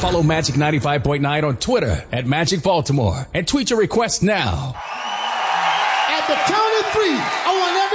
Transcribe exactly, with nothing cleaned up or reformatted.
Follow Magic ninety-five point nine on Twitter at Magic Baltimore and tweet your request now. At the count of three, I want